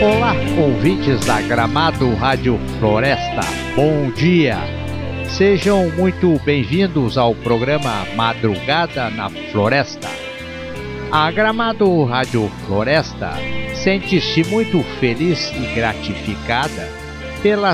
Olá, ouvintes da Gramado Rádio Floresta, bom dia! Sejam muito bem-vindos ao programa Madrugada na Floresta. A Gramado Rádio Floresta sente-se muito feliz e gratificada pela